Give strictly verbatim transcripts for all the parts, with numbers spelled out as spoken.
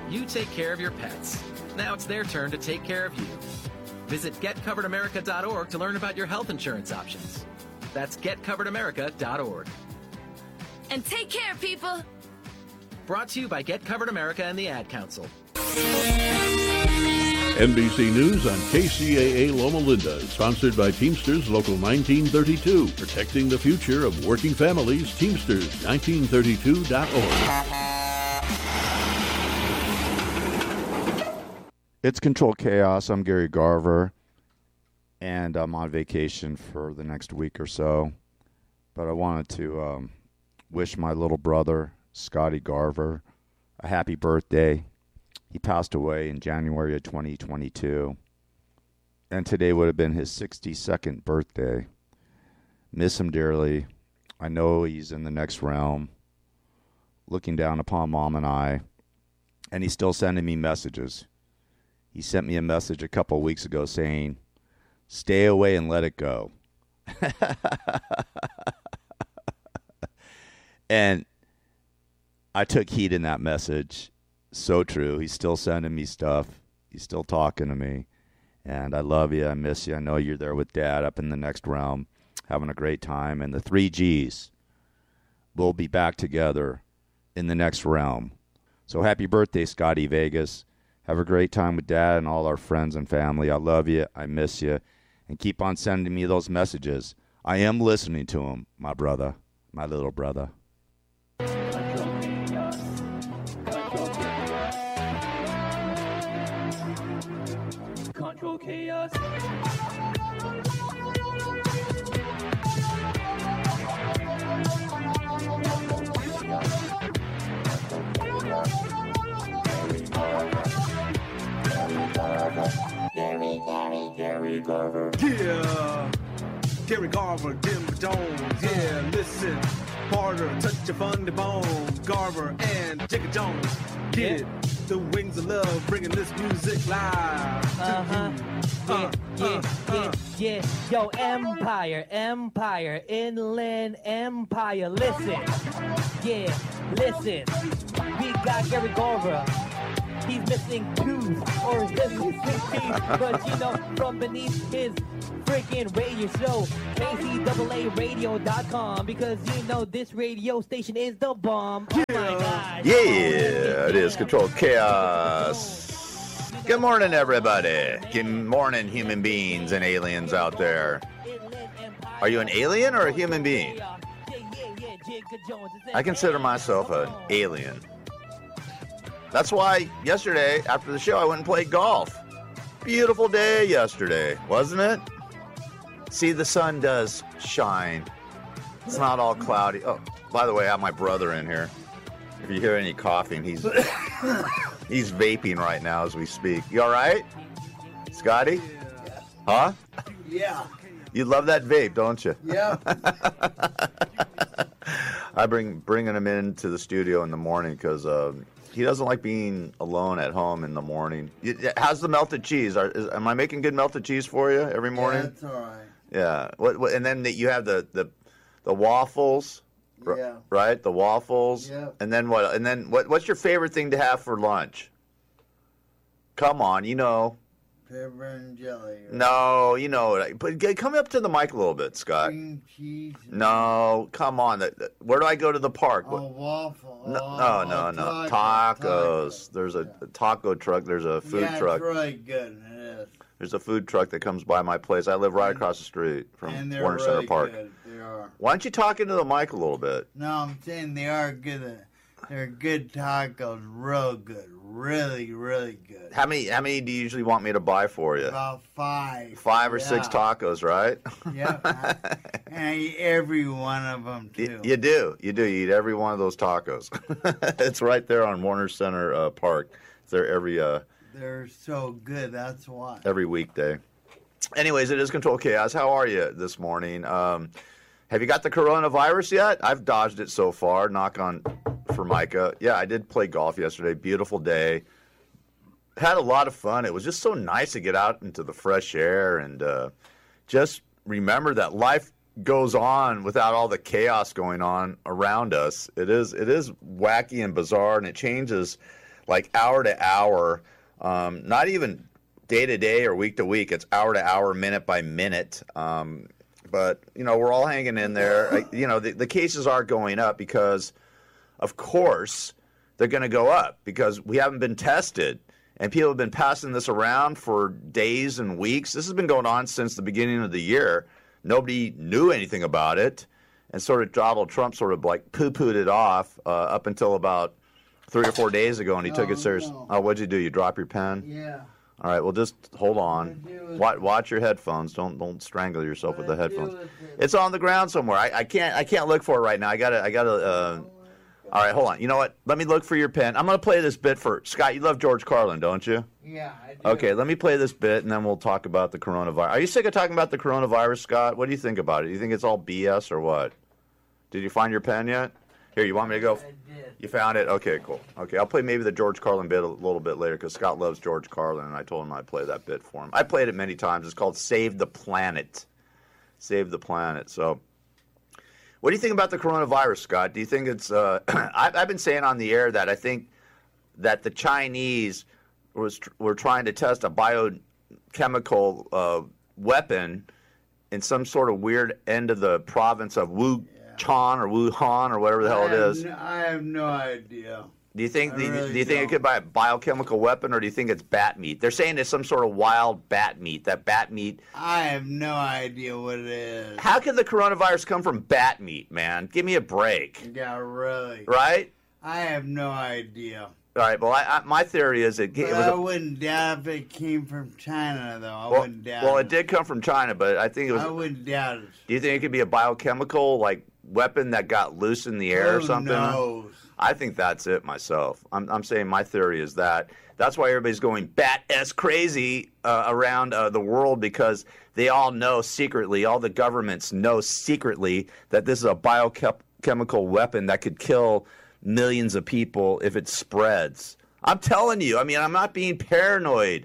You take care of your pets. Now it's their turn to take care of you. Visit get covered america dot org to learn about your health insurance options. That's get covered america dot org. And take care, people. Brought to you by Get Covered America and the Ad Council. N B C News on K C A A Loma Linda is sponsored by Teamsters Local nineteen thirty-two, protecting the future of working families. Teamsters nineteen thirty-two dot org. It's Control Chaos. I'm Gary Garver, and I'm on vacation for the next week or so. But I wanted to um, wish my little brother, Scotty Garver, a happy birthday. He passed away in January of twenty twenty-two, and today would have been his sixty-second birthday. Miss him dearly. I know he's in the next realm, looking down upon Mom and I, and he's still sending me messages. He sent me a message a couple of weeks ago saying, "Stay away and let it go." And I took heed in that message. So true. He's still sending me stuff. He's still talking to me. And I love you. I miss you. I know you're there with Dad up in the next realm, having a great time. And the three G's will be back together in the next realm. So happy birthday, Scotty Vegas. Have a great time with Dad and all our friends and family. I love you. I miss you. And keep on sending me those messages. I am listening to them, my brother, my little brother. Control Chaos. Gary, Gary, Gary Garver. Yeah, Gary Garver, Dim Jones. Yeah, listen, Barter, touch your funny bone. Garver and Jigga Jones. Get it. The wings of love, bringing this music live. Uh-huh. Yeah, Uh, yeah, uh, yeah, uh. yeah. Yo, Empire, Empire, Inland Empire. Listen, yeah, listen. We got Gary Garver. He's missing tooth or he's missing teeth, but you know, from beneath his freaking radio show, K C A A radio dot com, because you know this radio station is the bomb. Oh my God. Yeah, it is Control Chaos. Good morning, everybody. Good morning, human beings and aliens out there. Are you an alien or a human being? I consider myself an alien. That's why yesterday, after the show, I went and played golf. Beautiful day yesterday, wasn't it? See, the sun does shine. It's not all cloudy. Oh, by the way, I have my brother in here. If you hear any coughing, he's he's vaping right now as we speak. You all right, Scotty? Huh? Yeah. You love that vape, don't you? Yeah. I bring bringing him into the studio in the morning because um, he doesn't like being alone at home in the morning. How's the melted cheese? Are, is, am I making good melted cheese for you every morning? Yeah, that's all right. Yeah. What, what, and then the, you have the, the the waffles. Yeah. Right? The waffles. Yeah. And then what? And then what? What's your favorite thing to have for lunch? Come on, you know. Pepper and jelly. No, you know it. But get, come up to the mic a little bit, Scott. Cream cheese. No, come on. Where do I go to the park? A waffle. No, oh, no, no. no. Taco, Tacos. taco. There's a taco truck. There's a food yeah, truck. it's really good. It is. There's a food truck that comes by my place. I live right across the street from And they're Warner really Center Park. good. They are. Why don't you talk into the mic a little bit? No, I'm saying they are good. They're good tacos. Real good. Really, really good. How many How many do you usually want me to buy for you? About five. Five or yeah. six tacos, right? Yep. I, and I eat every one of them, too. You, you do. You do. You eat every one of those tacos. It's right there on Warner Center uh, Park. It's there every uh, They're so good. That's why. every weekday. Anyways, it is Control Chaos. How are you this morning? Um, have you got the coronavirus yet? I've dodged it so far. Knock on Formica. Yeah, I did play golf yesterday. Beautiful day. Had a lot of fun. It was just so nice to get out into the fresh air and uh, just remember that life goes on without all the chaos going on around us. It is it is wacky and bizarre, and it changes like hour to hour, um, not even day to day or week to week. It's hour to hour, minute by minute. Um, but, you know, we're all hanging in there. I, you know, the, the cases are going up because, of course, they're going to go up because we haven't been tested. And people have been passing this around for days and weeks. This has been going on since the beginning of the year. Nobody knew anything about it. And sort of Donald Trump sort of like poo-pooed it off uh, up until about three or four days ago, and he oh, took it serious. No. Oh, what'd you do? You drop your pen? Yeah. All right, well, just hold on. Watch, watch your headphones. Don't don't strangle yourself what with the headphones. It? It's on the ground somewhere. I, I can't I can't look for it right now. I gotta I gotta. Uh... All right, hold on. You know what? Let me look for your pen. I'm gonna play this bit for Scott. You love George Carlin, don't you? Yeah, I do. Okay, let me play this bit, and then we'll talk about the coronavirus. Are you sick of talking about the coronavirus, Scott? What do you think about it? Do you think it's all B S or what? Did you find your pen yet? Here, you want me to go? I did. You found it? Okay, cool. Okay, I'll play maybe the George Carlin bit a little bit later because Scott loves George Carlin, and I told him I'd play that bit for him. I played it many times. It's called Save the Planet. Save the Planet. So what do you think about the coronavirus, Scott? Do you think it's uh, – I've, I've been saying on the air that I think that the Chinese was were trying to test a biochemical uh, weapon in some sort of weird end of the province of Wu. Chan or Wuhan or whatever the hell it is. No, I have no idea. Do you think the, really do you think don't. it could be a biochemical weapon, or do you think it's bat meat? They're saying it's some sort of wild bat meat. That bat meat. I have no idea what it is. How can the coronavirus come from bat meat, man? Give me a break. Yeah, really. Right? I have no idea. All right. Well, I, I, my theory is it, it was. I a, wouldn't doubt if it came from China, though. I well, wouldn't doubt. Well, it. it did come from China, but I think it was. I wouldn't doubt it. Do you think it could be a biochemical like weapon that got loose in the air Who or something? knows? I think that's it myself. I'm, I'm saying my theory is that that's why everybody's going bat-esque crazy uh, around uh, the world, because they all know secretly, all the governments know secretly that this is a biochemical weapon that could kill millions of people if it spreads. I'm telling you. I mean, I'm not being paranoid,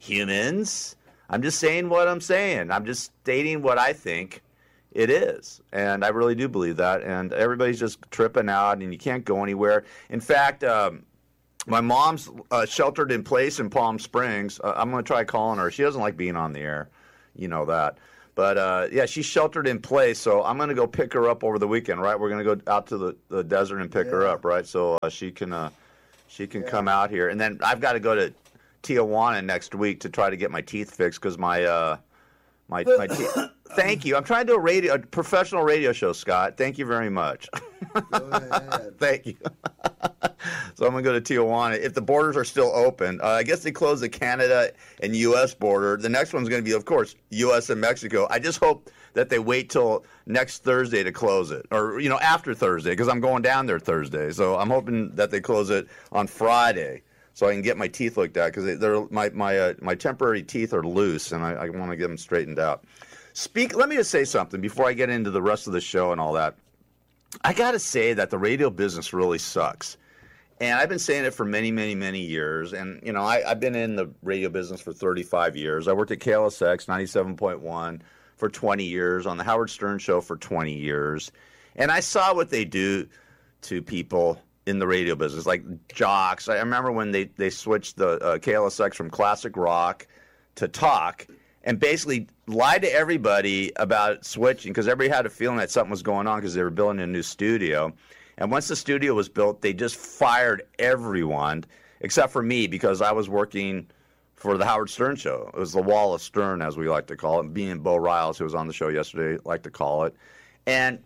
humans. I'm just saying what I'm saying. I'm just stating what I think it is, and I really do believe that, and everybody's just tripping out, and you can't go anywhere. In fact, um, my mom's uh, sheltered in place in Palm Springs. Uh, I'm going to try calling her. She doesn't like being on the air. You know that. But, uh, yeah, she's sheltered in place, so I'm going to go pick her up over the weekend, right? We're going to go out to the, the desert and pick yeah. her up, right? So uh, she can uh, she can yeah. come out here. And then I've got to go to Tijuana next week to try to get my teeth fixed because my uh, my my teeth. Thank you. I'm trying to do a radio, a professional radio show, Scott. Thank you very much. Go ahead. Thank you. So I'm going to go to Tijuana. If the borders are still open, uh, I guess they closed the Canada and U S border. The next one's going to be, of course, U S and Mexico. I just hope that they wait till next Thursday to close it, or, you know, after Thursday, because I'm going down there Thursday. So I'm hoping that they close it on Friday so I can get my teeth looked at, because they're my my uh, my temporary teeth are loose, and I, I want to get them straightened out. Speak. Let me just say something before I get into the rest of the show and all that. I got to say that the radio business really sucks. And I've been saying it for many, many, many years. And, you know, I, I've been in the radio business for thirty-five years. I worked at K L S X ninety-seven point one for twenty years, on the Howard Stern Show for twenty years. And I saw what they do to people in the radio business, like jocks. I remember when they, they switched the uh, K L S X from classic rock to talk, and basically lied to everybody about switching, because everybody had a feeling that something was going on because they were building a new studio. And once the studio was built, they just fired everyone except for me, because I was working for the Howard Stern Show. It was the Wall of Stern, as we like to call it. Me and Bo Riles, who was on the show yesterday, like to call it. And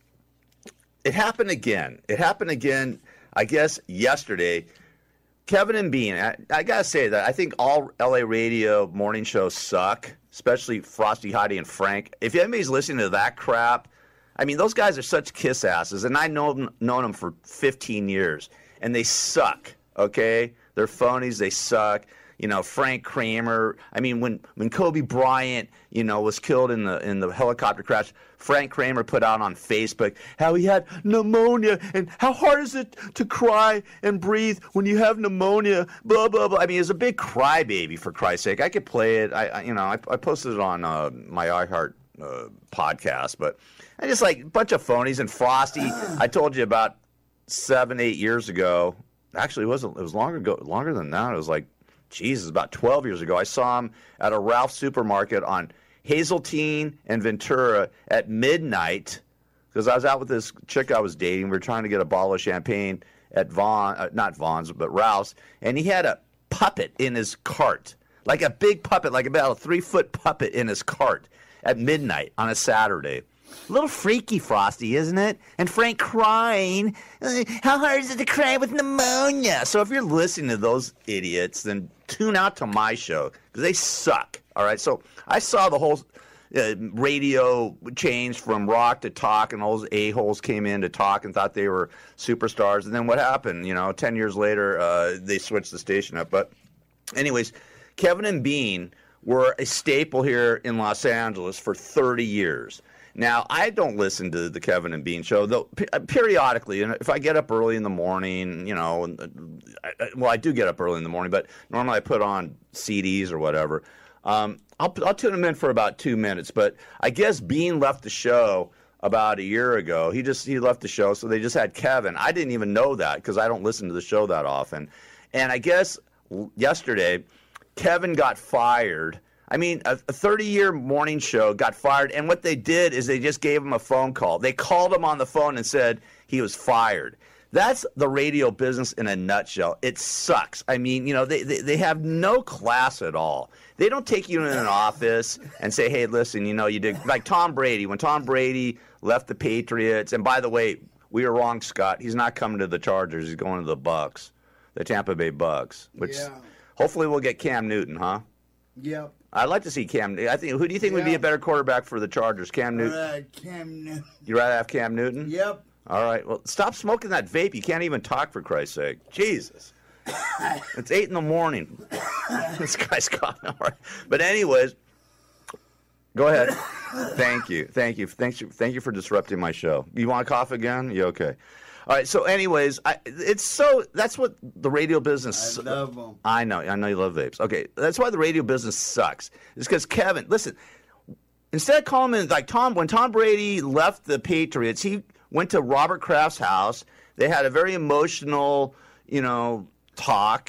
it happened again. It happened again, I guess, yesterday. Kevin and Bean, I, I got to say that I think all L A radio morning shows suck, especially Frosty, Heidi, and Frank. If anybody's listening to that crap, I mean, those guys are such kiss asses, and I've known, known them for fifteen years, and they suck, okay? They're phonies. They suck. You know, Frank Kramer. I mean, when, when Kobe Bryant, you know, was killed in the in the helicopter crash, Frank Kramer put out on Facebook how he had pneumonia and how hard is it to cry and breathe when you have pneumonia, blah, blah, blah. I mean, it's a big crybaby, for Christ's sake. I could play it. I, I you know, I, I posted it on uh, my iHeart uh, podcast, but I just like a bunch of phonies. And Frosty, I told you about seven, eight years ago, actually, it wasn't. It was longer ago, longer than that. It was like, Jesus, about twelve years ago. I saw him at a Ralph's supermarket on Hazeltine and Ventura at midnight because I was out with this chick I was dating. We were trying to get a bottle of champagne at Vaughn, uh, not Vaughn's, but Ralph's, and he had a puppet in his cart, like a big puppet, like about a three-foot puppet in his cart at midnight on a Saturday. A little freaky, Frosty, isn't it? And Frank crying. Uh, how hard is it to cry with pneumonia? So if you're listening to those idiots, then tune out to my show because they suck. All right. So I saw the whole uh, radio change from rock to talk, and all those a-holes came in to talk and thought they were superstars. And then what happened? You know, ten years later, uh, they switched the station up. But anyways, Kevin and Bean were a staple here in Los Angeles for thirty years. Now, I don't listen to the Kevin and Bean show, though periodically. And if I get up early in the morning, you know, I, well, I do get up early in the morning, but normally I put on C Ds or whatever. Um, I'll, I'll tune them in for about two minutes. But I guess Bean left the show about a year ago. He just he left the show, so they just had Kevin. I didn't even know that because I don't listen to the show that often. And I guess yesterday, Kevin got fired. I mean, a thirty-year morning show got fired, and what they did is they just gave him a phone call. They called him on the phone and said he was fired. That's the radio business in a nutshell. It sucks. I mean, you know, they, they, they have no class at all. They don't take you in an office and say, hey, listen, you know, you did – like Tom Brady. When Tom Brady left the Patriots – and by the way, we were wrong, Scott. He's not coming to the Chargers. He's going to the Bucs, the Tampa Bay Bucs, which yeah. hopefully we'll get Cam Newton, huh? Yep. I'd like to see Cam. I think. Who do you think yep. would be a better quarterback for the Chargers? Cam Newton. Uh, Cam Newton. You rather have Cam Newton? Yep. All right. Well, stop smoking that vape. You can't even talk, for Christ's sake. Jesus. It's eight in the morning. This guy's gone. All right. But anyways, go ahead. Thank you. Thank you. Thank you. Thank you for disrupting my show. You want to cough again? You okay? All right, so anyways, I, it's so that's what the radio business. I love them. I know, I know you love vapes. Okay, that's why the radio business sucks. It's because Kevin, listen, instead of calling him like Tom, when Tom Brady left the Patriots, he went to Robert Kraft's house. They had a very emotional, you know, talk,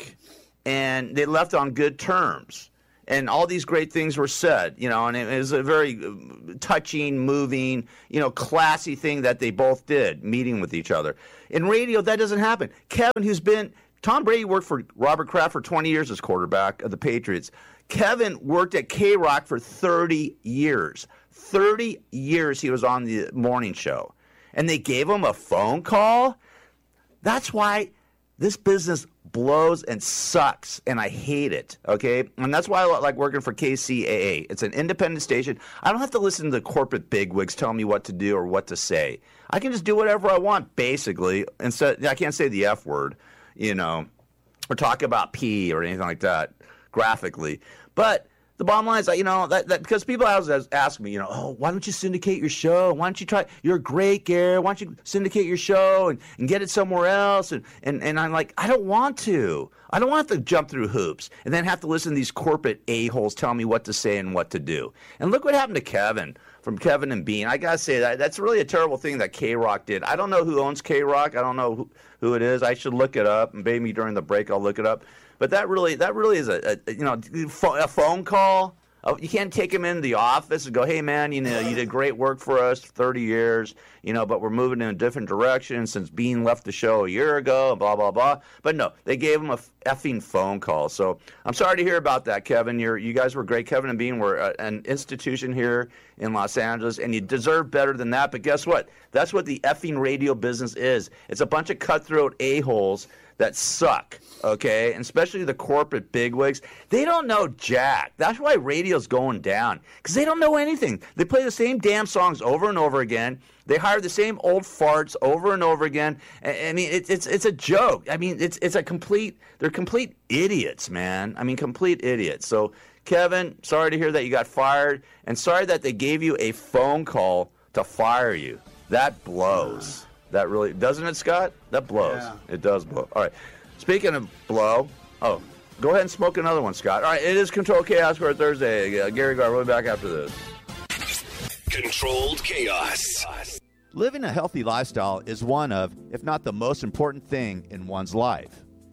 and they left on good terms. And all these great things were said, you know, and it was a very touching, moving, you know, classy thing that they both did, meeting with each other. In radio, that doesn't happen. Kevin, who's been – Tom Brady worked for Robert Kraft for twenty years as quarterback of the Patriots. Kevin worked at K-Rock for thirty years. thirty years he was on the morning show. And they gave him a phone call? That's why this business – blows and sucks, and I hate it, okay? And that's why I like working for K C A A. It's an independent station. I don't have to listen to the corporate bigwigs tell me what to do or what to say. I can just do whatever I want, basically. Instead, I can't say the F word, you know, or talk about P or anything like that graphically. But the bottom line is, you know, that, that because people always ask me, you know, oh, why don't you syndicate your show? Why don't you try? You're great, Gary. Why don't you syndicate your show and, and get it somewhere else? And, and and I'm like, I don't want to. I don't want to jump through hoops and then have to listen to these corporate a-holes tell me what to say and what to do. And look what happened to Kevin from Kevin and Bean. I got to say, that that's really a terrible thing that K-Rock did. I don't know who owns K-Rock. I don't know who, who it is. I should look it up. And maybe during the break I'll look it up. But that really, that really is a, a you know, a phone call. You can't take him into the office and go, hey, man, you know, you did great work for us for thirty years, you know, but we're moving in a different direction since Bean left the show a year ago, blah, blah, blah. But no, they gave him a effing phone call. So I'm sorry to hear about that, Kevin. You're, you guys were great. Kevin and Bean were a, an institution here in Los Angeles, and you deserve better than that. But guess what? That's what the effing radio business is. It's a bunch of cutthroat a-holes that suck, okay? And especially the corporate bigwigs. They don't know jack. That's why radio's going down, because they don't know anything. They play the same damn songs over and over again. They hire the same old farts over and over again. I mean, it, it's it's a joke. I mean, it's it's a complete. They're complete idiots, man. I mean, complete idiots. So, Kevin, sorry to hear that you got fired, and sorry that they gave you a phone call to fire you. That blows. That really, doesn't it, Scott? That blows. Yeah. It does blow. All right. Speaking of blow, oh, go ahead and smoke another one, Scott. All right, it is Controlled Chaos for Thursday. Uh, Gary Gar, we'll be back after this. Controlled Chaos. Living a healthy lifestyle is one of, if not the most important thing in one's life.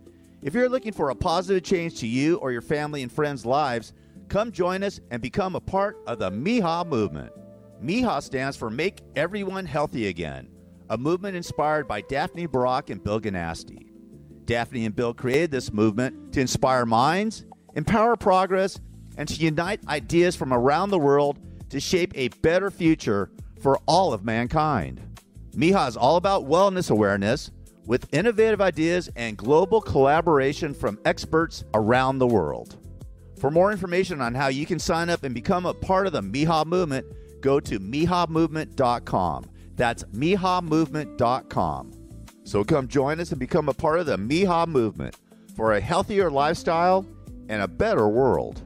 If you're looking for a positive change to you or your family and friends' lives, come join us and become a part of the M I H A movement. M I H A stands for Make Everyone Healthy Again, a movement inspired by Daphne Barak and Bill Ganasty. Daphne and Bill created this movement to inspire minds, empower progress, and to unite ideas from around the world to shape a better future for all of mankind. M I H A is all about wellness awareness with innovative ideas and global collaboration from experts around the world. For more information on how you can sign up and become a part of the M I H A movement, go to M I H A movement dot com. That's M I H A movement dot com. So come join us and become a part of the M I H A movement for a healthier lifestyle and a better world.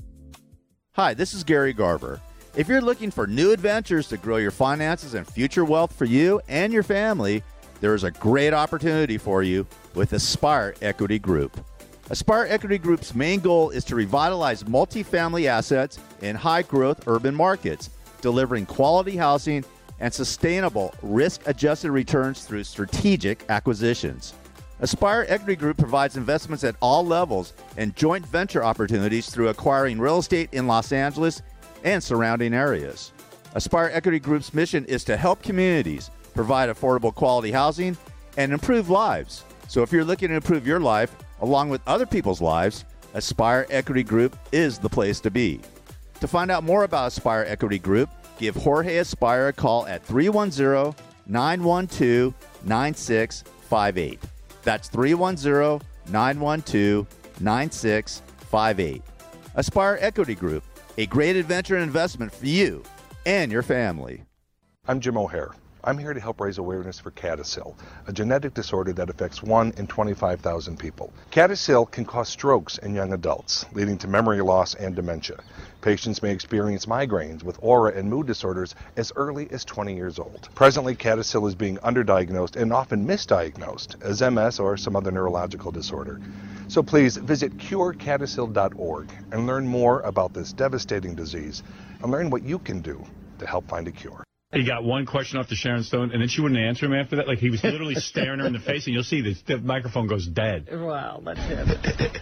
Hi, this is Gary Garver. If you're looking for new adventures to grow your finances and future wealth for you and your family, there is a great opportunity for you with Aspire Equity Group. Aspire Equity Group's main goal is to revitalize multifamily assets in high-growth urban markets, delivering quality housing and sustainable risk-adjusted returns through strategic acquisitions. Aspire Equity Group provides investments at all levels and joint venture opportunities through acquiring real estate in Los Angeles and surrounding areas. Aspire Equity Group's mission is to help communities provide affordable quality housing and improve lives. So if you're looking to improve your life along with other people's lives, Aspire Equity Group is the place to be. To find out more about Aspire Equity Group, give Jorge Aspire a call at three one zero, nine one two, nine six five eight. That's three one zero, nine one two, nine six five eight. Aspire Equity Group, a great adventure and investment for you and your family. I'm Jim O'Hare. I'm here to help raise awareness for CADASIL, a genetic disorder that affects one in twenty-five thousand people. CADASIL can cause strokes in young adults, leading to memory loss and dementia. Patients may experience migraines with aura and mood disorders as early as twenty years old. Presently, CADASIL is being underdiagnosed and often misdiagnosed as M S or some other neurological disorder. So please visit cure cadasil dot org and learn more about this devastating disease and learn what you can do to help find a cure. He got one question off to Sharon Stone, and then she wouldn't answer him after that. Like, he was literally staring her in the face, and you'll see this, the microphone goes dead. Wow, that's it.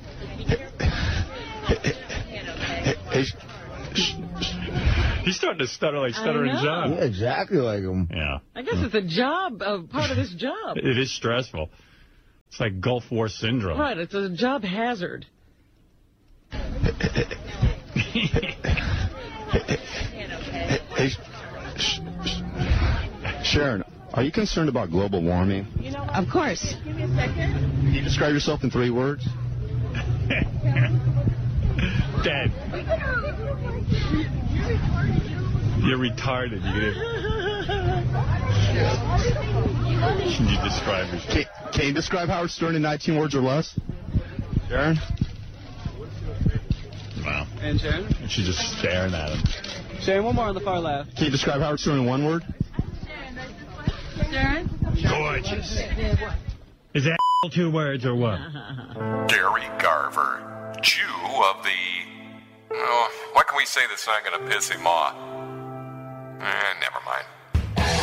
He's starting to stutter like Stuttering John. Yeah, exactly like him. Yeah. I guess it's a job, a part of his job. It is stressful. It's like Gulf War syndrome. Right, it's a job hazard. Hey, Sharon, are you concerned about global warming? You know, of course. Give me a second. Can you describe yourself in three words? Dead. You're retarded. You Can you describe yourself? Can, can you describe Howard Stern in nineteen words or less? Sharon? Wow. And Sharon? And she's just staring at him. Sharon, one more on the far left. Can you describe Howard Stern in one word? Sharon? Gorgeous. Is that two words or what? Gary Garver, Jew of the... Oh, what can we say that's not going to piss him off? Eh, never mind.